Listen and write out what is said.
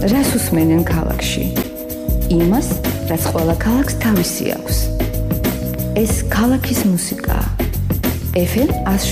რას უსმენენ ქალაქში? იმას, რაც ყველა ქალაქს თავისი აქვს. ეს ქალაქის მუსიკაა. FM